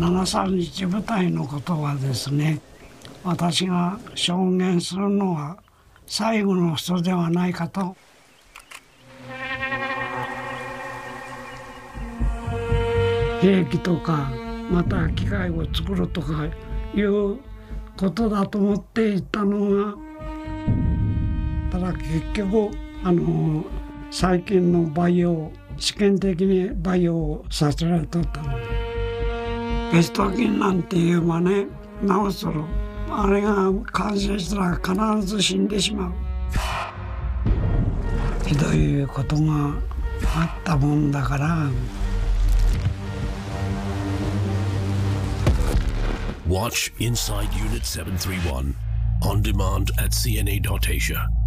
731部隊のことはですね、私が証言するのは最後の人ではないかと。兵器とかまた機械を作るとかいうことだと思っていたのが、ただ結局最近の培養、試験的に培養させられとったので、ペスト菌なんていうばね、なおそろあれが感染したら必ず死んでしまう、ひどいことがあったもんだから。 Watch Inside Unit 731 on demand at cna.asia.